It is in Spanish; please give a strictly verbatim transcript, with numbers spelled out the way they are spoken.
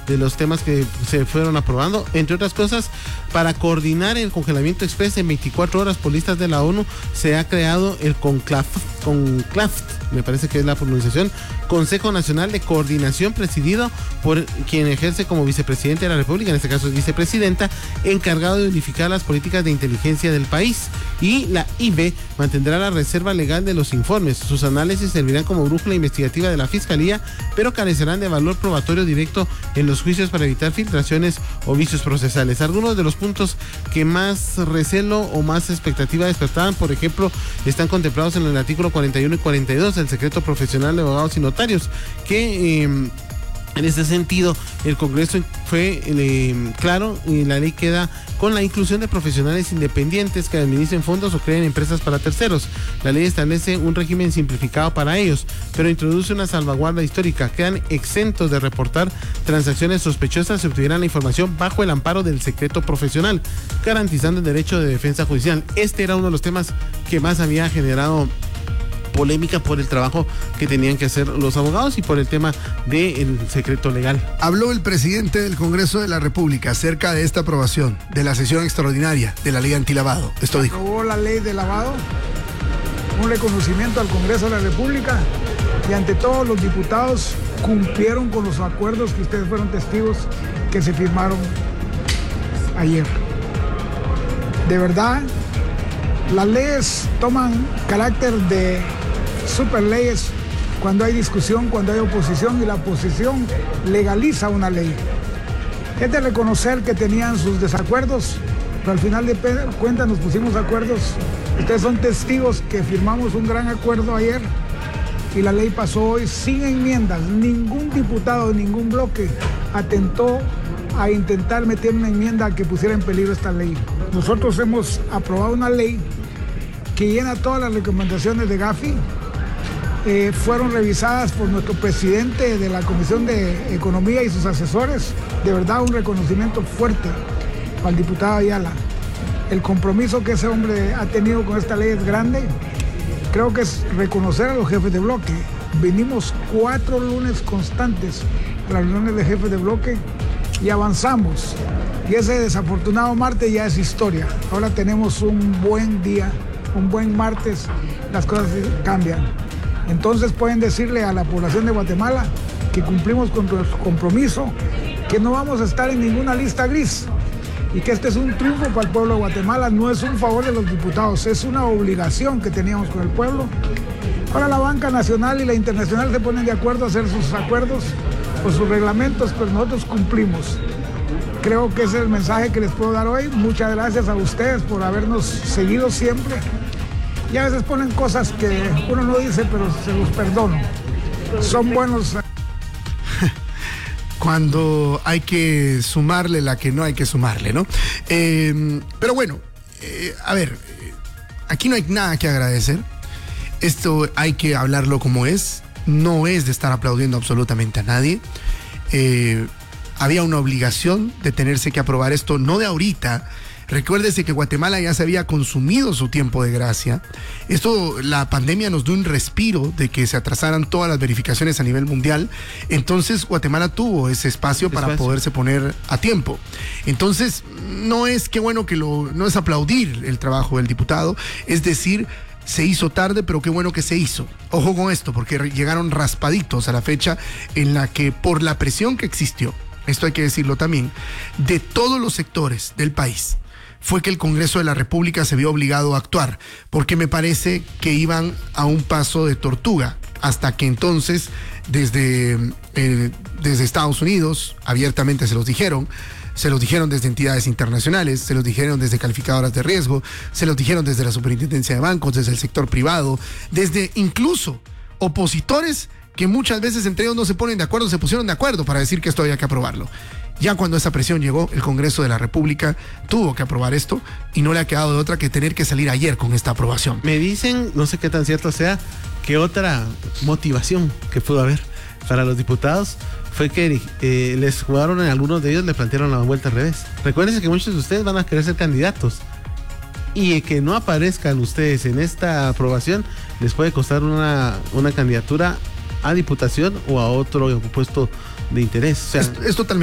de los temas que se fueron aprobando, entre otras cosas, para coordinar el congelamiento express en veinticuatro horas por listas de la ONU, se ha creado el CONCLAF, CONCLAF, me parece que es la pronunciación, Consejo Nacional de Coordinación, presidido por quien ejerce como vicepresidente de la República, en este caso es vicepresidenta, encargado de unificar las políticas de inteligencia del país. Y la I B mantendrá la reserva legal de los informes. Sus análisis servirán como brújula investigativa de la Fiscalía, pero carecerán de valor probatorio directo en los juicios para evitar filtraciones o vicios procesales. Algunos de los puntos que más recelo o más expectativa despertaban, por ejemplo, están contemplados en el artículo cuarenta y uno y cuarenta y dos del secreto profesional de abogados y notarios, que eh, en este sentido el Congreso fue eh, claro y la ley queda con la inclusión de profesionales independientes que administren fondos o creen empresas para terceros. La ley establece un régimen simplificado para ellos, pero introduce una salvaguarda histórica. Quedan exentos de reportar transacciones sospechosas si obtuvieran la información bajo el amparo del secreto profesional, garantizando el derecho de defensa judicial. Este era uno de los temas que más había generado polémica por el trabajo que tenían que hacer los abogados y por el tema del secreto legal. Habló el presidente del Congreso de la República acerca de esta aprobación de la sesión extraordinaria de la ley antilavado. Esto dijo. Aprobó la ley de lavado, un reconocimiento al Congreso de la República, y ante todos los diputados cumplieron con los acuerdos que ustedes fueron testigos que se firmaron ayer. De verdad, las leyes toman carácter de superleyes cuando hay discusión, cuando hay oposición, y la oposición legaliza una ley. Es de reconocer que tenían sus desacuerdos, pero al final de cuentas nos pusimos de acuerdos. Ustedes son testigos que firmamos un gran acuerdo ayer y la ley pasó hoy sin enmiendas. Ningún diputado de ningún bloque atentó a intentar meter una enmienda que pusiera en peligro esta ley. Nosotros hemos aprobado una ley que llena todas las recomendaciones de Gafi. Eh, fueron revisadas por nuestro presidente de la Comisión de Economía y sus asesores. De verdad, un reconocimiento fuerte al diputado Ayala. El compromiso que ese hombre ha tenido con esta ley es grande. Creo que es reconocer a los jefes de bloque. Vinimos cuatro lunes constantes a las reuniones de jefes de bloque y avanzamos. Y ese desafortunado martes ya es historia. Ahora tenemos un buen día, un buen martes, las cosas cambian. Entonces pueden decirle a la población de Guatemala que cumplimos con nuestro compromiso, que no vamos a estar en ninguna lista gris y que este es un triunfo para el pueblo de Guatemala, no es un favor de los diputados, es una obligación que teníamos con el pueblo. Ahora la banca nacional y la internacional se ponen de acuerdo a hacer sus acuerdos o sus reglamentos, pero nosotros cumplimos. Creo que ese es el mensaje que les puedo dar hoy. Muchas gracias a ustedes por habernos seguido siempre. Y a veces ponen cosas que uno no dice, pero se los perdono. Son buenos. Cuando hay que sumarle la que no hay que sumarle, ¿no? Eh, pero bueno, eh, a ver, aquí no hay nada que agradecer. Esto hay que hablarlo como es. No es de estar aplaudiendo absolutamente a nadie. Eh, había una obligación de tenerse que aprobar esto, no de ahorita. Recuérdese que Guatemala ya se había consumido su tiempo de gracia. Esto, la pandemia nos dio un respiro de que se atrasaran todas las verificaciones a nivel mundial. Entonces Guatemala tuvo ese espacio para espacio. poderse poner a tiempo. Entonces no es que bueno que lo, no es aplaudir el trabajo del diputado, es decir, se hizo tarde, pero qué bueno que se hizo. Ojo con esto, porque llegaron raspaditos a la fecha en la que, por la presión que existió, esto hay que decirlo también, de todos los sectores del país, fue que el Congreso de la República se vio obligado a actuar, porque me parece que iban a un paso de tortuga, hasta que entonces, desde, eh, desde Estados Unidos, abiertamente se los dijeron, se los dijeron desde entidades internacionales, se los dijeron desde calificadoras de riesgo, se los dijeron desde la Superintendencia de Bancos, desde el sector privado, desde incluso opositores que muchas veces entre ellos no se ponen de acuerdo, se pusieron de acuerdo para decir que esto había que aprobarlo. Ya cuando esa presión llegó, el Congreso de la República tuvo que aprobar esto y no le ha quedado de otra que tener que salir ayer con esta aprobación. Me dicen, no sé qué tan cierto sea, que otra motivación que pudo haber para los diputados fue que eh, les jugaron, en algunos de ellos le plantearon la vuelta al revés. Recuérdense que muchos de ustedes van a querer ser candidatos y que no aparezcan ustedes en esta aprobación les puede costar una, una candidatura a diputación o a otro puesto de interés. O sea, es, es totalmente